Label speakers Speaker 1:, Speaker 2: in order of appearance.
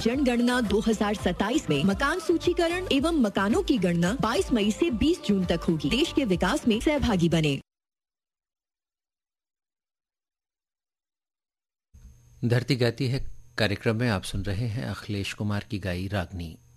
Speaker 1: जनगणना 2027 में मकान सूचीकरण एवं मकानों की गणना 22 मई से 20 जून तक होगी। देश के विकास में सहभागी बने।
Speaker 2: धरती गाती है कार्यक्रम में आप सुन रहे हैं अखिलेश कुमार की गाई रागनी।